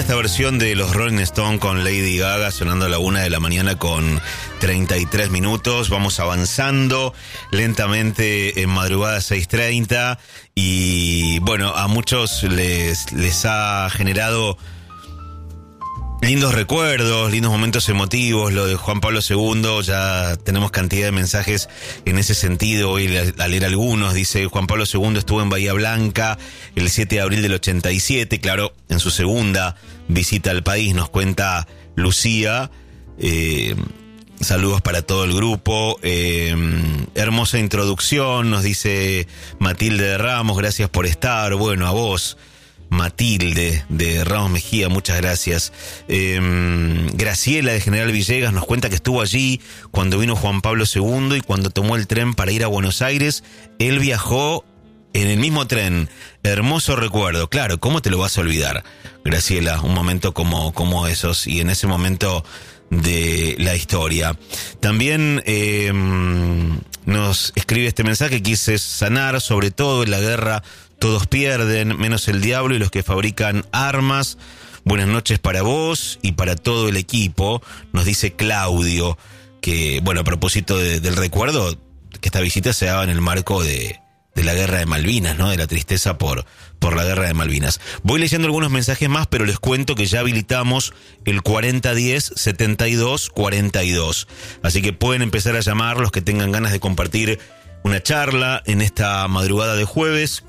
esta versión de los Rolling Stones con Lady Gaga sonando a la 1 de la mañana con 33 minutos. Vamos avanzando lentamente en madrugada 6:30 y bueno, a muchos les ha generado lindos recuerdos, lindos momentos emotivos. Lo de Juan Pablo II, ya tenemos cantidad de mensajes en ese sentido. Hoy a leer algunos, dice: Juan Pablo II estuvo en Bahía Blanca el 7 de abril del 87, claro, en su segunda visita al país, nos cuenta Lucía. Saludos para todo el grupo. Hermosa introducción, nos dice Matilde de Ramos, gracias por estar. Bueno, a vos, Matilde de Ramos Mejía, muchas gracias. Graciela de General Villegas nos cuenta que estuvo allí cuando vino Juan Pablo II y cuando tomó el tren para ir a Buenos Aires, él viajó en el mismo tren. Hermoso recuerdo, claro, ¿cómo te lo vas a olvidar, Graciela? Un momento como esos y en ese momento de la historia. También nos escribe este mensaje: quise sanar, sobre todo en la guerra todos pierden, menos el diablo y los que fabrican armas. Buenas noches para vos y para todo el equipo, nos dice Claudio, que, bueno, a propósito del recuerdo, que esta visita se daba en el marco de la guerra de Malvinas, ¿no? De la tristeza por la guerra de Malvinas. Voy leyendo algunos mensajes más, pero les cuento que ya habilitamos el 4010-7242. Así que pueden empezar a llamar los que tengan ganas de compartir una charla en esta madrugada de jueves,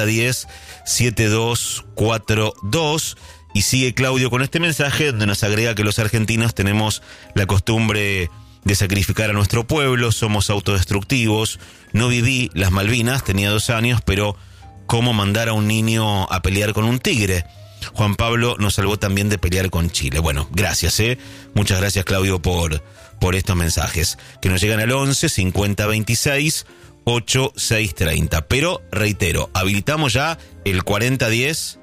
4010-7242. Y sigue Claudio con este mensaje donde nos agrega que los argentinos tenemos la costumbre de sacrificar a nuestro pueblo, somos autodestructivos. No viví las Malvinas, tenía 2 años, pero ¿cómo mandar a un niño a pelear con un tigre? Juan Pablo nos salvó también de pelear con Chile. Bueno, gracias, muchas gracias, Claudio, por estos mensajes que nos llegan al 11 50 26 8630. Pero reitero, habilitamos ya el 4010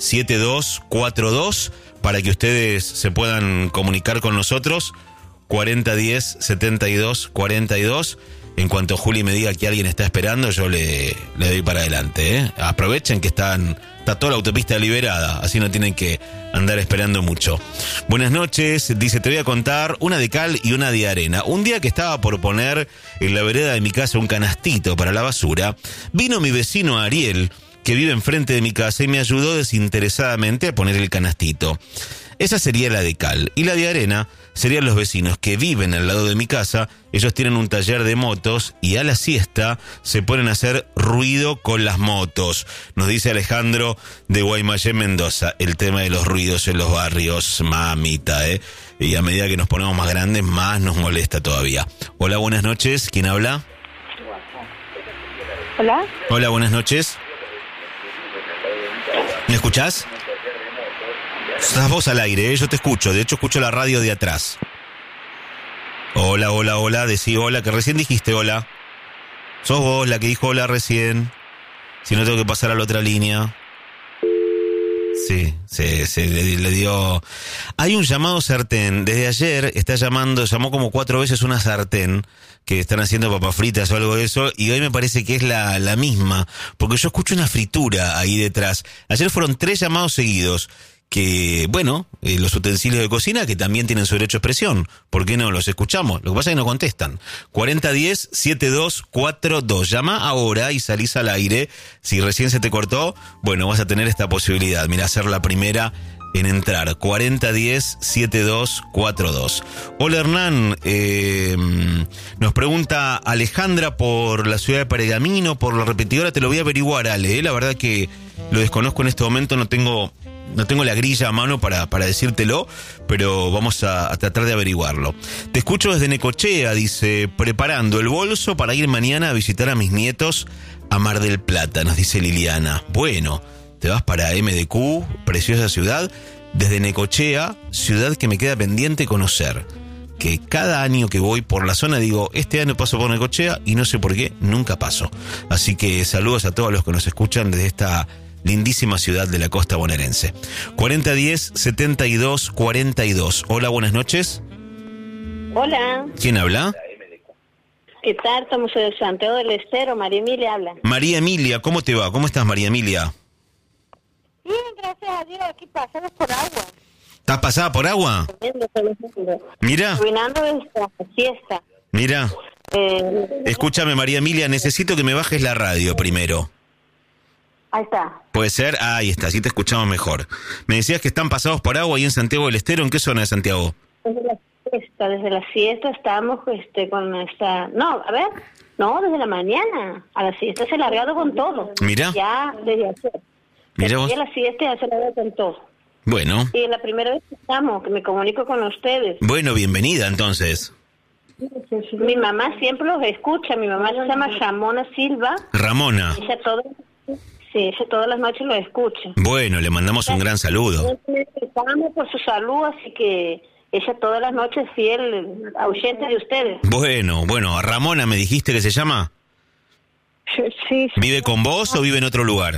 7242 para que ustedes se puedan comunicar con nosotros. 4010 7242. En cuanto Juli me diga que alguien está esperando, yo le doy para adelante, Aprovechen que está toda la autopista liberada, así no tienen que andar esperando mucho. Buenas noches, dice: te voy a contar una de cal y una de arena. Un día que estaba por poner en la vereda de mi casa un canastito para la basura, vino mi vecino Ariel, que vive enfrente de mi casa, y me ayudó desinteresadamente a poner el canastito. Esa sería la de cal. Y la de arena serían los vecinos que viven al lado de mi casa. Ellos tienen un taller de motos y a la siesta se ponen a hacer ruido con las motos. Nos dice Alejandro de Guaymallén, Mendoza. El tema de los ruidos en los barrios, mamita, Y a medida que nos ponemos más grandes, más nos molesta todavía. Hola, buenas noches. ¿Quién habla? Hola. Hola, buenas noches. ¿Me escuchás? Estás vos al aire, yo te escucho. De hecho, escucho la radio de atrás. Hola, hola, hola. Decí hola, que recién dijiste hola. Sos vos la que dijo hola recién. Si no, tengo que pasar a la otra línea. Sí, le dio... Hay un llamado sartén. Desde ayer llamó como 4 veces una sartén, que están haciendo papas fritas o algo de eso, y hoy me parece que es la misma, porque yo escucho una fritura ahí detrás. Ayer fueron 3 llamados seguidos. Que, bueno, los utensilios de cocina que también tienen su derecho a expresión. ¿Por qué no los escuchamos? Lo que pasa es que no contestan. 4010-7242. Llama ahora y salís al aire. Si recién se te cortó, bueno, vas a tener esta posibilidad. Mira, ser la primera en entrar. 4010-7242. Hola, Hernán. Nos pregunta Alejandra por la ciudad de Pergamino, por la repetidora. Te lo voy a averiguar, Ale. La verdad que lo desconozco en este momento, no tengo la grilla a mano para decírtelo, pero vamos a tratar de averiguarlo. Te escucho desde Necochea, dice: preparando el bolso para ir mañana a visitar a mis nietos a Mar del Plata, nos dice Liliana. Bueno, te vas para MDQ, preciosa ciudad, desde Necochea, ciudad que me queda pendiente conocer. Que cada año que voy por la zona digo, este año paso por Necochea y no sé por qué, nunca paso. Así que saludos a todos los que nos escuchan desde esta lindísima ciudad de la costa bonaerense. 4010-7242. Hola, buenas noches. Hola. ¿Quién habla? ¿Qué tal? Estamos en Santiago del Estero. María Emilia habla. María Emilia, ¿cómo te va? ¿Cómo estás, María Emilia? Bien, gracias a Dios. Aquí pasamos por agua. ¿Estás pasada por agua? Mira, Terminando esta siesta. mira. Escúchame, María Emilia, necesito que me bajes la radio primero. Ahí está. ¿Puede ser? Ah, ahí está, así te escuchamos mejor. Me decías que están pasados por agua ahí en Santiago del Estero. ¿En qué zona de Santiago? Desde la siesta estamos con esta... No, desde la mañana. A la siesta se ha largado con todo. Mira. Ya desde ayer. Mira vos. Y a la siesta ya se ha largado con todo. Bueno. Y es la primera vez que estamos, que me comunico con ustedes. Bueno, bienvenida entonces. Mi mamá siempre los escucha. Mi mamá se llama Ramona Silva. Ramona. Ella todas las noches lo escucha. Bueno, le mandamos un gran saludo. Necesitamos por su salud, así que ella todas las noches fiel oyente de ustedes. Bueno, Ramona, ¿me dijiste que se llama? Sí. ¿Vive con vos o vive en otro lugar?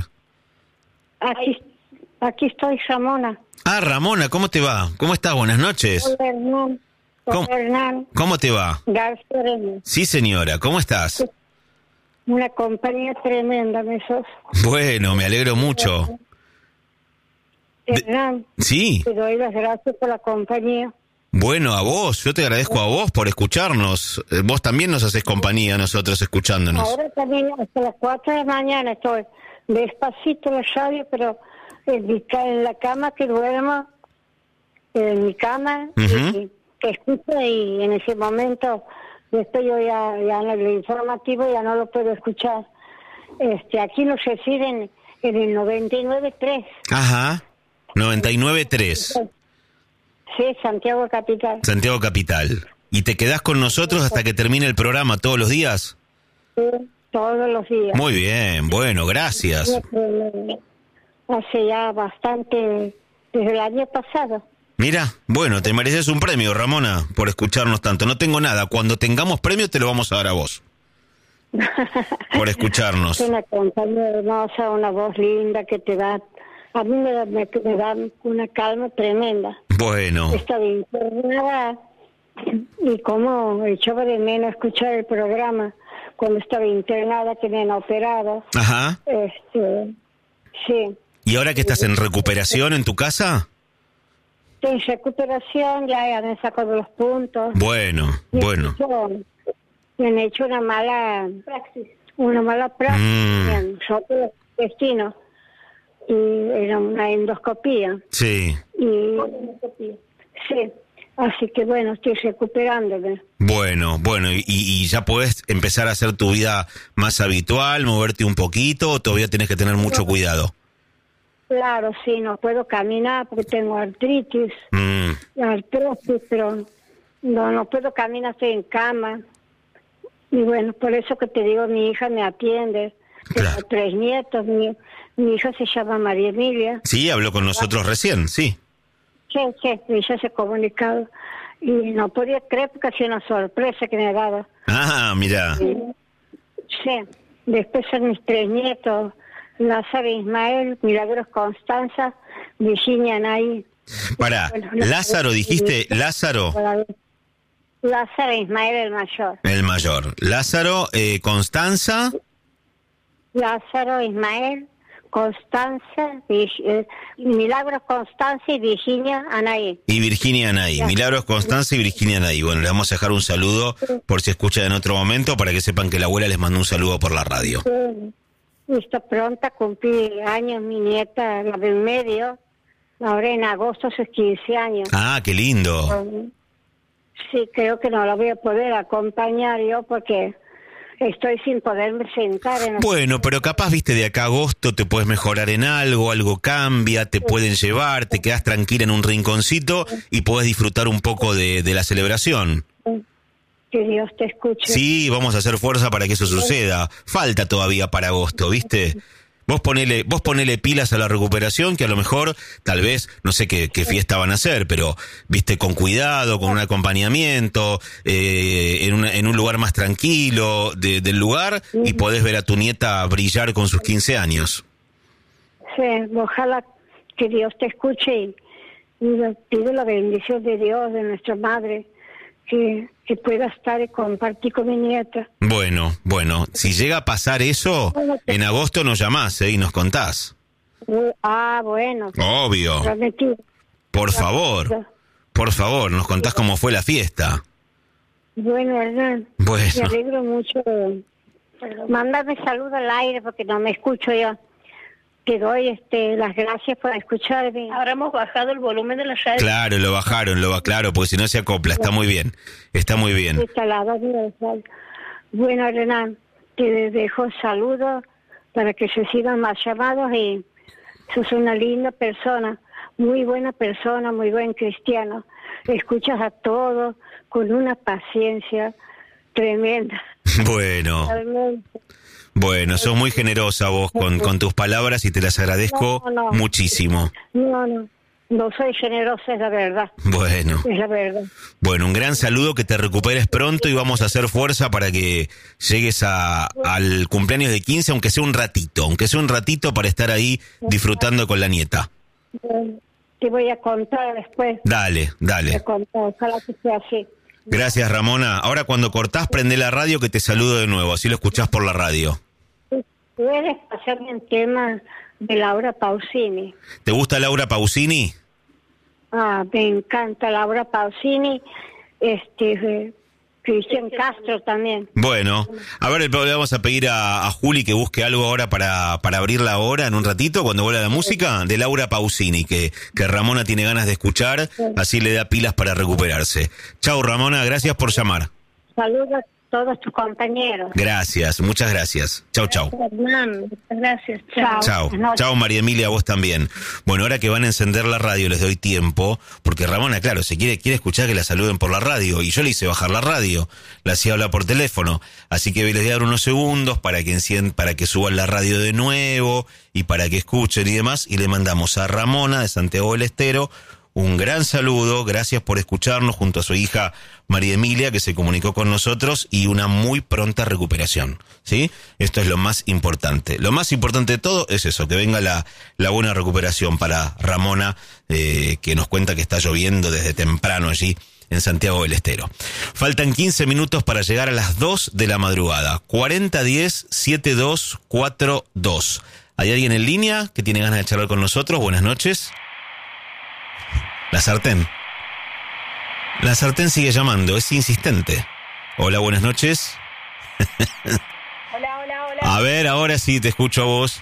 Aquí estoy, Ramona. Ah, Ramona, ¿cómo te va? ¿Cómo estás? Buenas noches. Hola, Hernán. ¿Cómo? Hernán. ¿Cómo te va? García Arena. Sí, señora, ¿cómo estás? Una compañía tremenda, me sos. Bueno, me alegro mucho. Hernán, Sí. te doy las gracias por la compañía. Bueno, a vos, yo te agradezco a vos por escucharnos. Vos también nos haces compañía a nosotros escuchándonos. Ahora también hasta las 4 de la mañana estoy despacito en la radio, pero en la cama que duermo, en mi cama, Ujú. que escucho, y en ese momento, después yo ya en el informativo ya no lo puedo escuchar. Aquí nos reciben en el 99.3. Ajá, 99.3, Sí, Santiago Capital. Santiago Capital. ¿Y te quedás con nosotros hasta que termine el programa todos los días? Sí, todos los días. Muy bien, bueno, gracias. Hace ya bastante, desde el año pasado. Mira, bueno, te mereces un premio, Ramona, por escucharnos tanto. No tengo nada, cuando tengamos premio te lo vamos a dar a vos. Por escucharnos. Una compañía hermosa, una voz linda que te da, a mí me da una calma tremenda. Bueno, Estaba internada y como echaba de menos escuchar el programa cuando estaba internada, que me han operado. ajá. Sí. ¿Y ahora que estás en recuperación en tu casa? En recuperación ya me sacó de los puntos. Bueno. Me han hecho una mala praxis. En su destino. Y era una endoscopía. Sí. Sí. Así que bueno, estoy recuperándome. Bueno, y ya podés empezar a hacer tu vida más habitual, moverte un poquito, o todavía tenés que tener mucho cuidado. Claro, sí, no puedo caminar porque tengo artrosis, pero no puedo caminar, estoy en cama. Y bueno, por eso que te digo, mi hija me atiende. Tengo Claro. 3 nietos, mi hija se llama María Emilia. Sí, habló con nosotros recién, sí. Sí, ella se ha comunicado. Y no podía creer porque ha sido una sorpresa que me ha dado. Ah, mira. Sí, después son mis 3 nietos, Lázaro Ismael, Milagros Constanza, Virginia Anaí. Pará, Lázaro, dijiste, Lázaro, Lázaro Ismael el mayor. el mayor. Lázaro, Constanza, Lázaro Ismael, Constanza, Milagros Constanza y Virginia Anaí. y Virginia Anaí. Milagros Constanza y Virginia Anaí. Bueno, le vamos a dejar un saludo por si escuchan en otro momento para que sepan que la abuela les mandó un saludo por la radio. Está pronta a cumplir años mi nieta, la del medio, ahora en agosto sus 15 años. Ah, qué lindo. Sí, creo que no la voy a poder acompañar yo porque estoy sin poderme sentar en Bueno, pero capaz, viste, de acá a agosto te puedes mejorar en algo cambia, te pueden llevar, te quedas tranquila en un rinconcito y podés disfrutar un poco de la celebración. Que Dios te escuche. Sí, vamos a hacer fuerza para que eso suceda. Falta todavía para agosto, ¿viste? Vos ponele pilas a la recuperación, que a lo mejor, tal vez, no sé qué fiesta van a hacer, pero, viste, con cuidado, con un acompañamiento, en un lugar más tranquilo del lugar, y podés ver a tu nieta brillar con sus 15 años. Sí, ojalá que Dios te escuche y pido la bendición de Dios, de nuestra madre, que pueda estar y compartir con mi nieta. Bueno, si llega a pasar eso, en agosto nos llamás, y nos contás. Bueno. Obvio. Prometido. Por favor, nos contás cómo fue la fiesta. Bueno, Hernán, Bueno. me alegro mucho. Mándame saludos al aire porque no me escucho yo. Te doy las gracias por escucharme. Ahora hemos bajado el volumen de la radio. Claro, lo bajaron, claro, porque si no se acopla, está muy bien. Bueno, Hernán, te dejo saludos para que se sigan más llamados y sos una linda persona, muy buena persona, muy buen cristiano. Escuchas a todos con una paciencia tremenda. Bueno, sos muy generosa vos con tus palabras y te las agradezco muchísimo. No soy generosa, es la verdad. Bueno. Es la verdad. Bueno, un gran saludo, que te recuperes pronto y vamos a hacer fuerza para que llegues al cumpleaños de 15, aunque sea un ratito para estar ahí disfrutando con la nieta. Te voy a contar después. Dale. Ojalá que sea así. Gracias, Ramona. Ahora cuando cortás, prende la radio que te saludo de nuevo, así lo escuchás por la radio. ¿Puedes pasarme un tema de Laura Pausini? ¿Te gusta Laura Pausini? Me encanta Laura Pausini, Cristian Castro también. Bueno, a ver, le vamos a pedir a Juli que busque algo ahora para abrir la hora en un ratito, cuando vuelva la música, de Laura Pausini, que Ramona tiene ganas de escuchar, así le da pilas para recuperarse. Chau, Ramona, gracias por llamar. Saludos a todos tus compañeros. Gracias, muchas gracias. Chau. Hernán, muchas gracias. Chau, María Emilia, vos también. Bueno, ahora que van a encender la radio les doy tiempo, porque Ramona, claro, se quiere escuchar que la saluden por la radio, y yo le hice bajar la radio, la hacía hablar por teléfono, así que les voy a dar unos segundos para que suban la radio de nuevo, y para que escuchen y demás, y le mandamos a Ramona de Santiago del Estero un gran saludo, gracias por escucharnos junto a su hija María Emilia, que se comunicó con nosotros, y una muy pronta recuperación, ¿sí? Esto es lo más importante. Lo más importante de todo es eso, que venga la buena recuperación para Ramona, que nos cuenta que está lloviendo desde temprano allí en Santiago del Estero. Faltan 15 minutos para llegar a las 2 de la madrugada. 4010-7242. ¿Hay alguien en línea que tiene ganas de charlar con nosotros? Buenas noches. La sartén sigue llamando, es insistente. Hola, buenas noches. Hola. A ver, ahora sí te escucho a vos.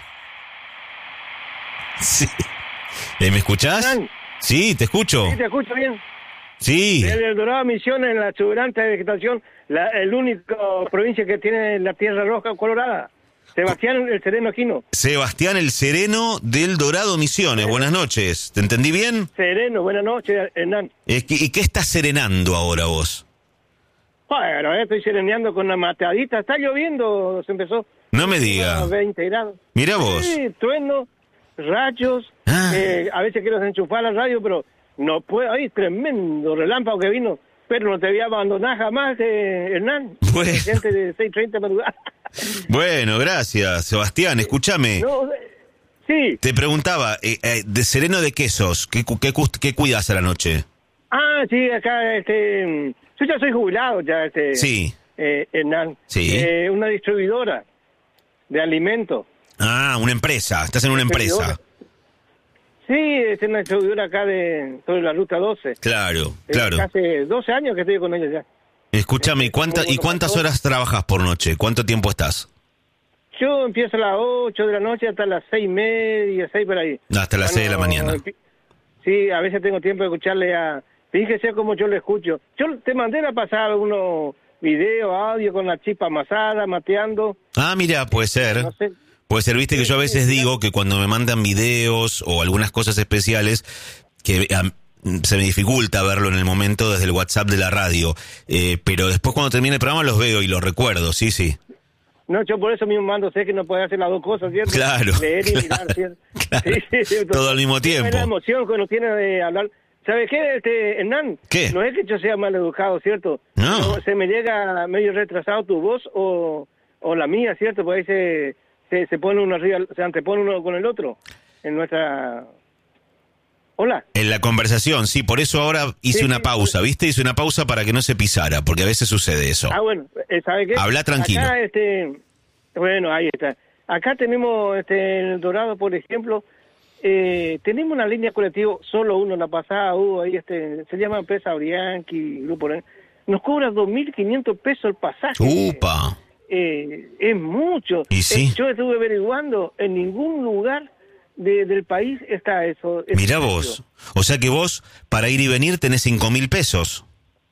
Sí. ¿Me escuchás? Sí, te escucho. Sí, te escucho bien. Sí. El Dorado Misiones, en la exuberante vegetación, el único provincia que tiene la Tierra Roja colorada. Sebastián el Sereno Aquino. Sebastián el Sereno del Dorado Misiones. Buenas noches. ¿Te entendí bien? Sereno, buenas noches, Hernán. ¿Y qué estás serenando ahora vos? Bueno, estoy sereneando con una mateadita. Está lloviendo, se empezó. No me diga. 20 grados. Mira vos. Sí, trueno, rayos. A veces quiero desenchufar la radio, pero no puedo. Ay, tremendo relámpago que vino. Pero no te voy a abandonar jamás, Hernán. Bueno. Gente de 6:30 madrugada. Bueno, gracias, Sebastián. Escúchame. No, sí. Te preguntaba, ¿de sereno de qué sos? ¿Qué cuidas a la noche? Sí, acá, yo ya soy jubilado, ya, Sí. Hernán. Sí. Una distribuidora de alimentos. Una empresa. Estás en una empresa. Sí, es una distribuidora acá sobre la ruta 12. Claro. Hace 12 años que estoy con ella ya. Escúchame, ¿cuántas horas trabajas por noche? ¿Cuánto tiempo estás? Yo empiezo a las 8 de la noche hasta las 6:30, 6 por ahí. Hasta las 6 de la mañana. Sí, a veces tengo tiempo de escucharle fíjese cómo yo lo escucho. Yo te mandé a pasar algunos videos, audio con la chispa amasada, mateando. Mira, puede ser. No sé. Puede ser, viste que yo a veces digo que cuando me mandan videos o algunas cosas especiales, que se me dificulta verlo en el momento desde el WhatsApp de la radio, pero después cuando termine el programa los veo y los recuerdo, sí. No, yo por eso mismo mando, sé que no puede hacer las dos cosas, ¿cierto? Claro. Leer y mirar, ¿cierto? Claro. Sí, todo al mismo tiempo. Es la emoción que uno tiene de hablar. ¿Sabes qué, Hernán? ¿Qué? No es que yo sea mal educado, ¿cierto? No. Se me llega medio retrasado tu voz o la mía, ¿cierto? Porque ahí se pone uno arriba, se antepone uno con el otro en nuestra... Hola. En la conversación, sí, por eso ahora hice una pausa, ¿viste? Hice una pausa para que no se pisara, porque a veces sucede eso. Bueno, ¿sabe qué? Habla tranquilo. Acá, bueno, ahí está. Acá tenemos en El Dorado, por ejemplo, tenemos una línea colectiva, solo uno, la pasada hubo ahí, se llama Empresa Orianqui, Grupo Orianqui, nos cobra 2.500 pesos el pasaje. ¡Upa! Es mucho. ¿Y sí? Yo estuve averiguando, en ningún lugar del país está eso. Mirá vos, o sea que vos, para ir y venir, tenés 5.000 pesos.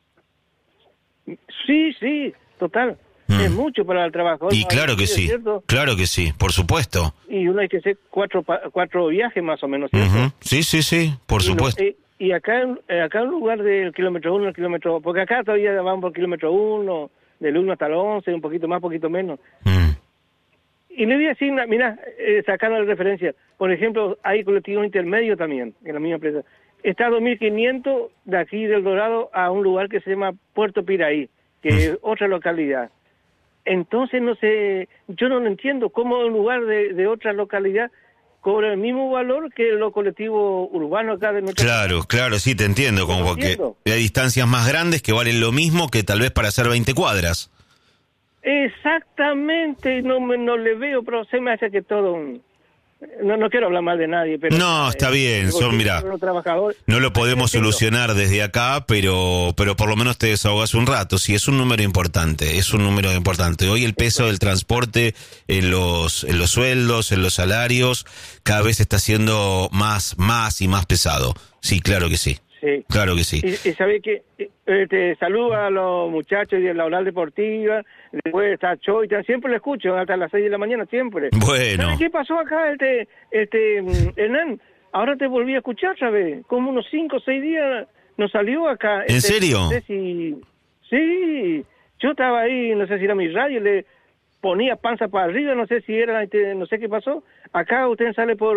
Sí, total. Es mucho para el trabajador. Y claro que sí, ¿cierto? claro que sí, por supuesto. Y uno hay que hacer cuatro viajes más o menos, ¿cierto? Uh-huh. Sí, por supuesto. Y acá en lugar del kilómetro 1 al kilómetro... Porque acá todavía vamos por kilómetro 1, del 1 hasta el 11, un poquito más, poquito menos. Y le voy a decir, mira, sacando la referencia, por ejemplo, hay colectivos intermedios también, en la misma empresa. Está 2.500 de aquí del Dorado a un lugar que se llama Puerto Piraí, que es otra localidad. Entonces, no sé, yo no entiendo cómo un lugar de otra localidad cobra el mismo valor que los colectivos urbanos acá de nuestra ciudad. Claro, sí, te entiendo, como porque hay distancias más grandes que valen lo mismo que tal vez para hacer 20 cuadras. Exactamente, no le veo, pero se me hace que todo... No quiero hablar mal de nadie, pero... No, está bien, mira, no lo podemos solucionar desde acá, pero por lo menos te desahogas un rato. Sí, es un número importante. Hoy el peso del transporte en los sueldos, en los salarios, cada vez está siendo más y más pesado. Sí, claro que sí. Sí. Claro que sí. Y sabés que te saludo a los muchachos de la oral deportiva, después está Choy, siempre lo escucho hasta las 6 de la mañana, siempre. Bueno. ¿Sabes qué pasó acá, Hernán? Ahora te volví a escuchar, ¿sabes? Como unos 5 o 6 días nos salió acá. ¿En serio? No sé si... Sí, yo estaba ahí, no sé si era mi radio, le ponía panza para arriba, no sé si era, no sé qué pasó. Acá usted sale por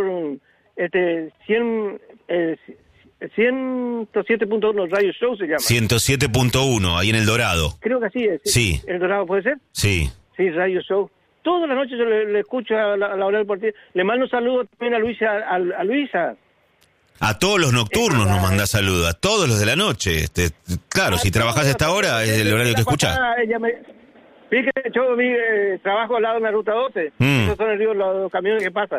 107.1 Radio Show se llama. 107.1, ahí en El Dorado. Creo que así es. Sí. ¿El Dorado puede ser? Sí. Sí, Radio Show. Toda la noche yo le escucho a la hora del partido. Le mando un saludo también a Luisa. A todos los nocturnos nos manda saludos, a todos los de la noche. Claro, si trabajás a esta hora es el horario que escuchás. Fíjate, yo trabajo al lado de la Ruta 12. Esos son los camiones que pasan.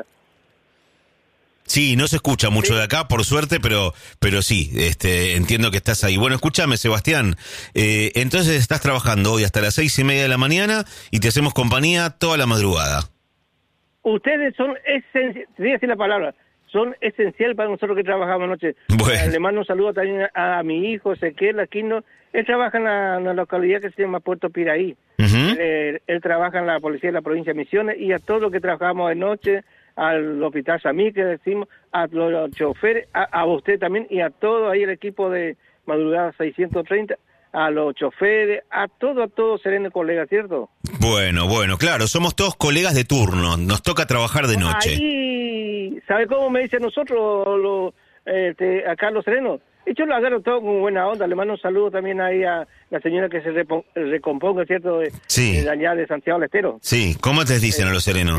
Sí, no se escucha mucho de acá, por suerte, pero sí, entiendo que estás ahí. Bueno, escúchame, Sebastián, entonces estás trabajando hoy hasta las 6:30 de la mañana y te hacemos compañía toda la madrugada. Ustedes son esenciales, te voy a decir la palabra, son esenciales para nosotros que trabajamos anoche. Bueno. Le mando un saludo también a mi hijo, Ezequiel Aquino. Él trabaja en la localidad que se llama Puerto Piraí. Uh-huh. Él trabaja en la policía de la provincia de Misiones, y a todos los que trabajamos de noche, al Hospital Samí, que decimos, a los choferes, a usted también, y a todo ahí el equipo de Madrugada 630, a los choferes, a todos serenos colegas, ¿cierto? Bueno, claro, somos todos colegas de turno, nos toca trabajar de noche. Ahí, ¿sabe cómo me dicen nosotros, acá los serenos? Y yo lo agarro todo con buena onda, le mando un saludo también ahí a la señora que se recomponga, ¿cierto? Sí. De allá de Santiago del Estero. Sí, ¿cómo te dicen a los serenos?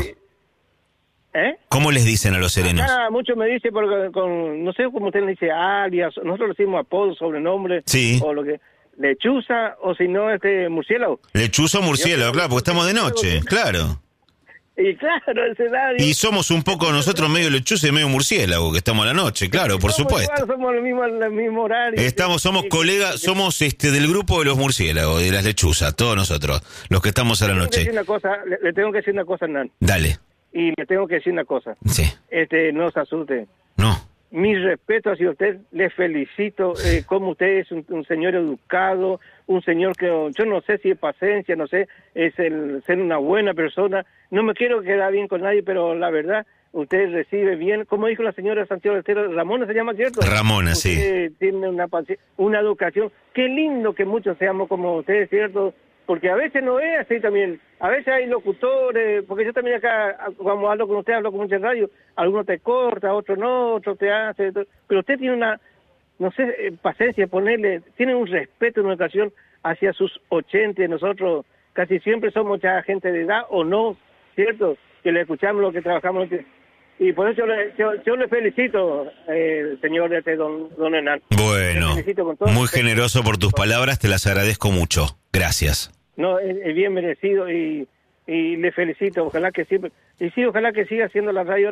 ¿Cómo les dicen a los serenos? Muchos me dicen, no sé cómo usted le dice, alias, nosotros le decimos apodo, sobrenombre, sí. O lo que, lechuza, o si no, murciélago. Lechuza o murciélago, claro, porque estamos de noche, claro. Y claro, y somos un poco nosotros medio lechuza y medio murciélago, que estamos a la noche, claro, por supuesto. Igual, somos el mismo horario. Somos colegas, somos del grupo de los murciélagos, de las lechuzas, todos nosotros, los que estamos a la noche. Le tengo que decir una cosa, Hernán. Dale. Y le tengo que decir una cosa. Sí. No se asuste. No. Mi respeto hacia usted, le felicito, como usted es un señor educado, un señor que yo no sé si es paciencia, no sé, es el ser una buena persona. No me quiero quedar bien con nadie, pero la verdad, usted recibe bien, como dijo la señora Santiago del Estero, Ramona se llama, ¿cierto? Ramona, usted sí. Tiene una educación. Qué lindo que muchos seamos como ustedes, ¿cierto? Porque a veces no es así también. A veces hay locutores, porque yo también acá, cuando hablo con usted, hablo con muchas radios, algunos te corta, otros no, otros te hace, pero usted tiene una, no sé, paciencia, tiene un respeto, una educación hacia sus 80, nosotros casi siempre somos ya gente de edad, o no, ¿cierto? Que le escuchamos lo que trabajamos. Y por eso yo le felicito, señor don Hernán. Bueno, muy generoso por tus palabras, te las agradezco mucho. Gracias. No, es bien merecido y le felicito, ojalá que siempre, y sí, ojalá que siga haciendo la radio ahora,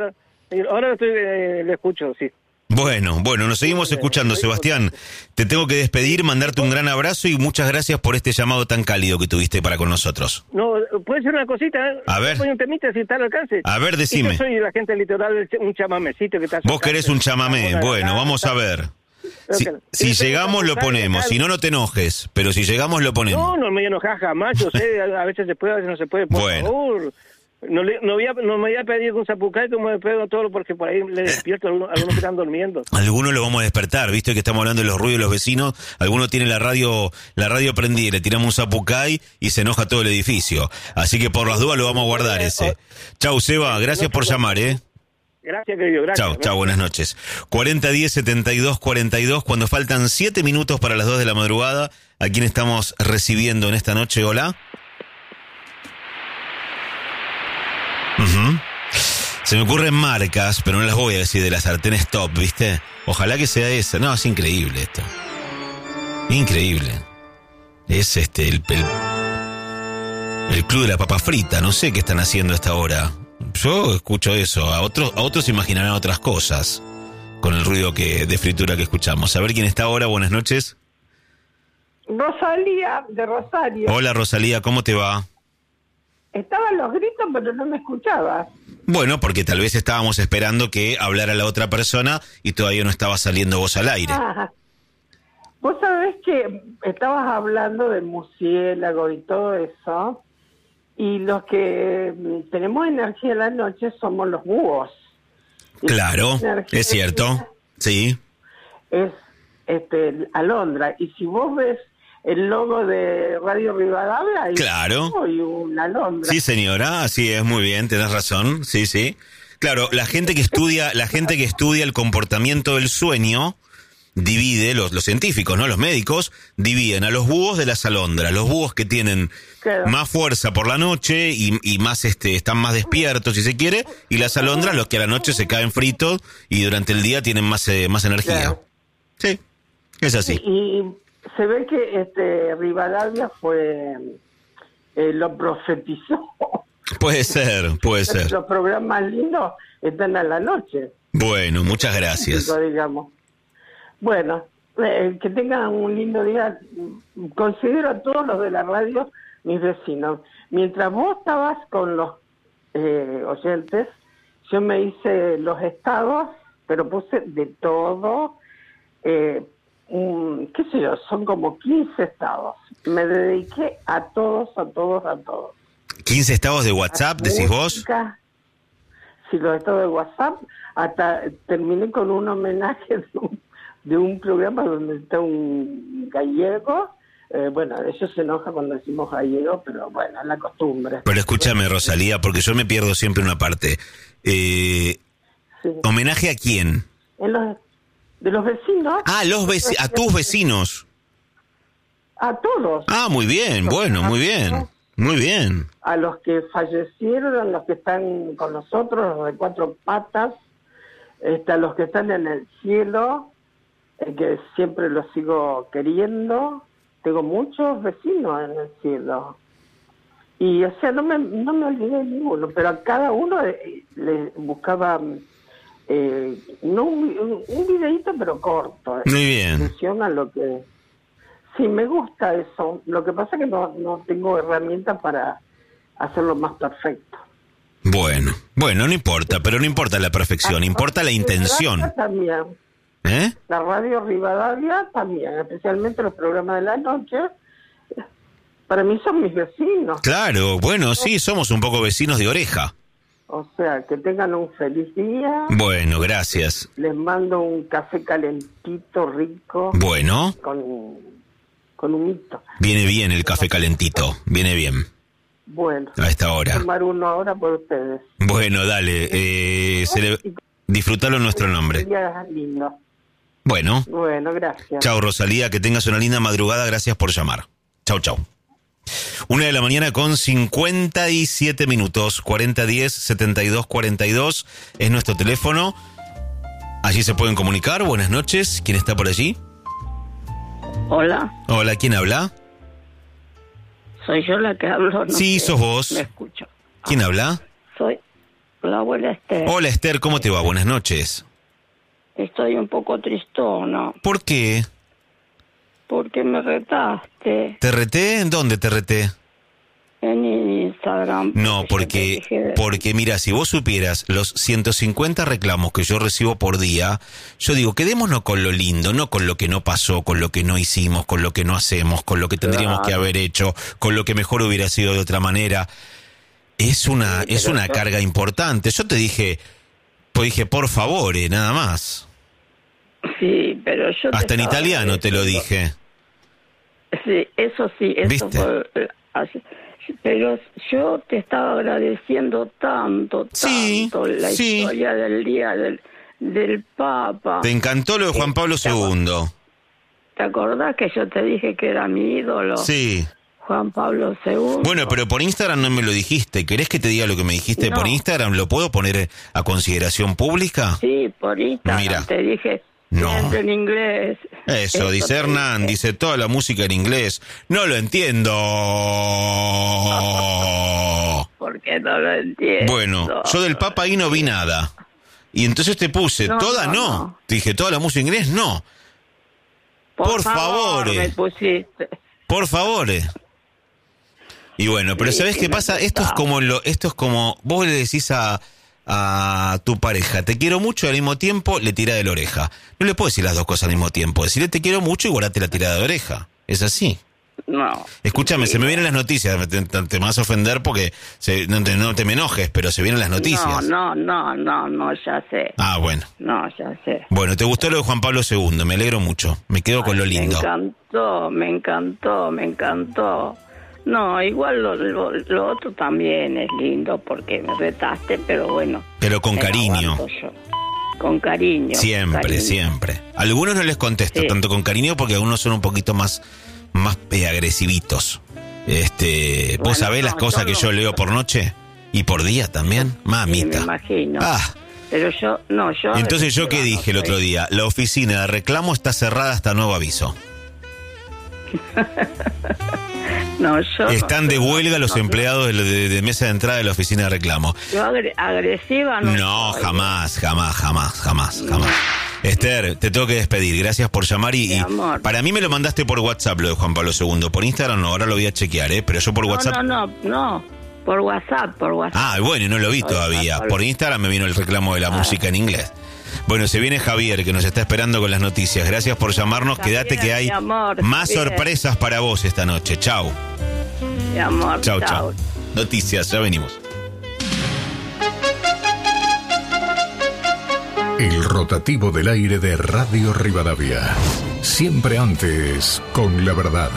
Ahora le escucho, sí. Bueno, nos seguimos escuchando, Sebastián. Te tengo que despedir, mandarte un gran abrazo y muchas gracias por este llamado tan cálido que tuviste para con nosotros. No, ¿puede ser una cosita? A ver. Un temita si está al alcance. A ver, decime. Yo soy la gente del litoral, un chamamecito que está... Vos querés un chamamé. Bueno, vamos a ver. Si llegamos lo ponemos, si no, no te enojes, pero si llegamos lo ponemos. No me voy a enojar jamás, yo sé, a veces se puede, a veces no se puede, por favor. No me voy a pedir un zapucay como me pedo todo porque por ahí le despierto a algunos que están durmiendo. Algunos lo vamos a despertar, viste que estamos hablando de los ruidos de los vecinos, algunos tienen la radio prendida, le tiramos un zapucay y se enoja todo el edificio. Así que por las dudas lo vamos a guardar ese. Chau, Seba, gracias por llamar, Gracias, querido, gracias. Chau, buenas noches. 4010-7242, cuando faltan 7 minutos para las 2 de la madrugada, ¿a quién estamos recibiendo en esta noche? Hola. Se me ocurren marcas, pero no las voy a decir, de las sartenes top, ¿viste? Ojalá que sea esa. No, es increíble esto. Increíble. Es el club de la papa frita, no sé qué están haciendo a esta hora. Yo escucho eso, a otros imaginarán otras cosas con el ruido de fritura que escuchamos. A ver quién está ahora, buenas noches. Rosalía, de Rosario. Hola Rosalía, ¿cómo te va? Estaban los gritos, pero no me escuchabas. Bueno, porque tal vez estábamos esperando que hablara la otra persona y todavía no estaba saliendo vos al aire. Vos sabés que estabas hablando del murciélago y todo eso, y los que tenemos energía en la noche somos los búhos. Claro, es cierto, sí. Es alondra, y si vos ves el logo de Radio Rivadavia, claro, y una alondra. Sí, señora, así es, muy bien, tenés razón, sí. Claro, la gente que estudia el comportamiento del sueño divide, los científicos, ¿no? Los médicos dividen a los búhos de las alondras. Los búhos que tienen más fuerza por la noche y más están más despiertos, si se quiere, y las alondras los que a la noche se caen fritos y durante el día tienen más energía. Claro. Sí, es así. Y se ve que Rivadavia lo profetizó. Puede ser. Los programas lindos están a la noche. Bueno, muchas gracias. Digamos. Bueno, que tengan un lindo día. Considero a todos los de la radio mis vecinos. Mientras vos estabas con los oyentes, yo me hice los estados, pero puse de todo. Qué sé yo, son como 15 estados. Me dediqué a todos. 15 estados de WhatsApp, decís vos. Sí, los estados de WhatsApp. Hasta terminé con un homenaje de un programa donde está un gallego. Bueno, eso se enoja cuando decimos gallego, pero bueno, es la costumbre. Pero escúchame, Rosalía, porque yo me pierdo siempre una parte. Sí. ¿Homenaje a quién? De los vecinos. A tus vecinos. A todos. Muy bien, bueno, muy bien. Muy bien. A los que fallecieron, a los que están con nosotros, los de cuatro patas, a los que están en el cielo, que siempre los sigo queriendo. Tengo muchos vecinos en el cielo. Y, o sea, no me olvidé de ninguno, pero a cada uno le buscaba no un videíto, pero corto. Muy bien. A lo que... Sí, me gusta eso. Lo que pasa es que no tengo herramientas para hacerlo más perfecto. Bueno, no importa, pero no importa la perfección, importa la intención. También. La Radio Rivadavia también, especialmente los programas de la noche, para mí son mis vecinos. Claro, bueno, sí, somos un poco vecinos de oreja. O sea, que tengan un feliz día. Bueno, gracias. Les mando un café calentito, rico. Bueno. Con humito. Viene bien el café calentito, viene bien. Bueno. A esta hora. Voy a tomar uno ahora por ustedes. Bueno, dale. Disfrutalo en nuestro nombre. Día lindo. Bueno, gracias. Chau, Rosalía, que tengas una linda madrugada, gracias por llamar. Chau. 1:00 con 57 minutos, 4010-7242 es nuestro teléfono. Allí se pueden comunicar, buenas noches, ¿quién está por allí? Hola. Hola, ¿quién habla? Soy yo la que hablo. Sí, sos vos. Me escucho. ¿Quién habla? Soy La abuela Esther. Hola Esther, ¿cómo te va? Buenas noches. Estoy un poco tristona. ¿Por qué? Porque me retaste. ¿Te reté? ¿En dónde te reté? En Instagram. No, porque mira, si vos supieras los 150 reclamos que yo recibo por día, yo digo, quedémonos con lo lindo, no con lo que no pasó, con lo que no hicimos, con lo que no hacemos, con lo que tendríamos que haber hecho, con lo que mejor hubiera sido de otra manera. Es una carga importante. Yo te dije, por favor, nada más. Sí, pero yo hasta en italiano te lo dije. Sí, eso sí, eso ¿viste? fue así. Pero yo te estaba agradeciendo tanto la historia del día del Papa. Te encantó lo de Juan Pablo II. ¿Te acordás que yo te dije que era mi ídolo? Sí. Juan Pablo II. Bueno, pero por Instagram no me lo dijiste. ¿Querés que te diga lo que me dijiste por Instagram? ¿Lo puedo poner a consideración pública? Sí, por Instagram. Mira. Te dije... No. En inglés. Eso dice Hernán, dice toda la música en inglés. No lo entiendo. ¿Por qué no lo entiendo? Bueno, yo del Papa ahí no vi nada. Y entonces te puse, no. Te dije, toda la música en inglés, no. Por favor. Me pusiste. Por favor. Y bueno, pero ¿sabés qué pasa? Esto es como vos le decís a tu pareja, te quiero mucho y al mismo tiempo le tira de la oreja. No le puedes decir las dos cosas al mismo tiempo. Decirle te quiero mucho y guardate la tirada de oreja. Es así. No. Escúchame, se me vienen las noticias. Te vas a ofender porque no te me enojes, pero se vienen las noticias. No, ya sé. Ah, bueno. No, ya sé. Bueno, ¿te gustó lo de Juan Pablo II? Me alegro mucho. Me quedo con lo lindo. Me encantó. No, igual lo otro también es lindo porque me retaste, pero bueno. Pero con cariño. Con cariño. Siempre. A algunos no les contesto tanto con cariño porque algunos son un poquito más agresivitos. ¿Vos sabés las cosas que yo leo por noche? ¿Y por día también? Mamita. Sí, me imagino. Ah. Pero yo... Entonces, ¿yo qué dije el otro día? La oficina de reclamo está cerrada hasta nuevo aviso. Están de huelga los empleados de mesa de entrada de la oficina de reclamo. Yo agresiva no, jamás. Esther, te tengo que despedir. Gracias por llamar y para mí me lo mandaste por WhatsApp lo de Juan Pablo II. Por Instagram no, ahora lo voy a chequear, pero yo por WhatsApp... No. Por WhatsApp. Ah, bueno, no lo vi todavía. Por Instagram me vino el reclamo de la música en inglés. Bueno, se viene Javier, que nos está esperando con las noticias. Gracias por llamarnos. Javier, quédate que hay más sorpresas para vos esta noche. Chau. Mi amor. Chau. Noticias, ya venimos. El rotativo del aire de Radio Rivadavia. Siempre antes, con la verdad.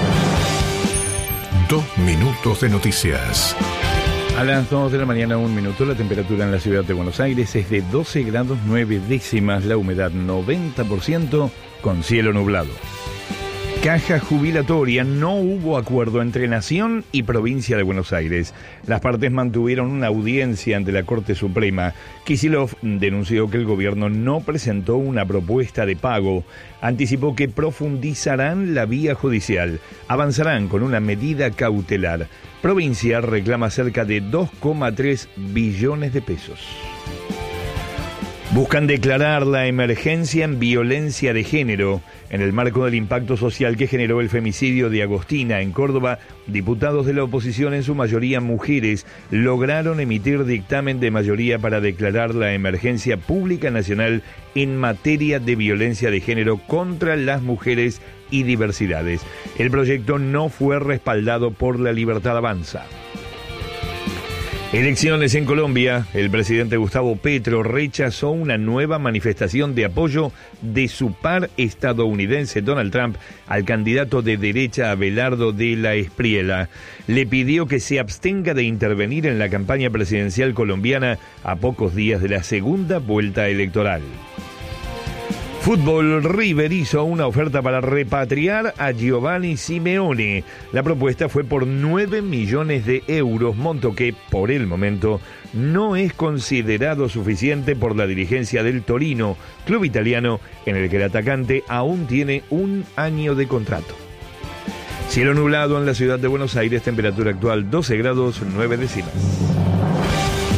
2 minutos de noticias. A las 2 de la mañana, 1 minuto, la temperatura en la ciudad de Buenos Aires es de 12 grados 9 décimas, la humedad 90%, con cielo nublado. Caja jubilatoria, no hubo acuerdo entre Nación y Provincia de Buenos Aires. Las partes mantuvieron una audiencia ante la Corte Suprema. Kicillof denunció que el gobierno no presentó una propuesta de pago. Anticipó que profundizarán la vía judicial. Avanzarán con una medida cautelar. Provincia reclama cerca de 2,3 billones de pesos. Buscan declarar la emergencia en violencia de género. En el marco del impacto social que generó el femicidio de Agostina en Córdoba, diputados de la oposición, en su mayoría mujeres, lograron emitir dictamen de mayoría para declarar la emergencia pública nacional en materia de violencia de género contra las mujeres y diversidades. El proyecto no fue respaldado por La Libertad Avanza. Elecciones en Colombia. El presidente Gustavo Petro rechazó una nueva manifestación de apoyo de su par estadounidense Donald Trump al candidato de derecha Abelardo de la Espriella. Le pidió que se abstenga de intervenir en la campaña presidencial colombiana a pocos días de la segunda vuelta electoral. Fútbol. River hizo una oferta para repatriar a Giovanni Simeone. La propuesta fue por 9 millones de euros, monto que, por el momento, no es considerado suficiente por la dirigencia del Torino, club italiano en el que el atacante aún tiene 1 año de contrato. Cielo nublado en la ciudad de Buenos Aires, temperatura actual 12 grados 9 décimas.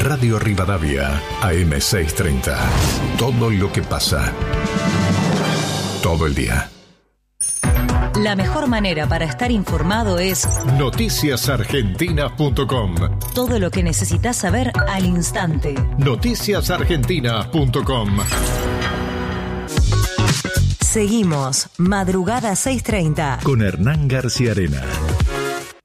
Radio Rivadavia, AM630. Todo lo que pasa. Todo el día. La mejor manera para estar informado es noticiasargentinas.com. Todo lo que necesitas saber al instante. Noticiasargentinas.com. Seguimos Madrugada 630 con Hernán García Arena.